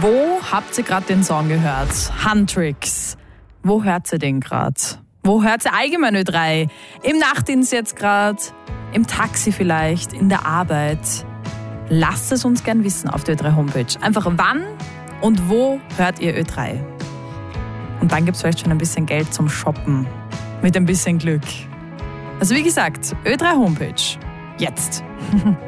Wo habt ihr gerade den Song gehört? Handtricks. Wo hört ihr den gerade? Wo hört ihr allgemein Ö3? Im Nachtdienst jetzt gerade? Im Taxi vielleicht? In der Arbeit? Lasst es uns gern wissen auf der Ö3 Homepage. Einfach wann und wo hört ihr Ö3? Und dann gibt es vielleicht schon ein bisschen Geld zum Shoppen. Mit ein bisschen Glück. Also wie gesagt, Ö3 Homepage. Jetzt.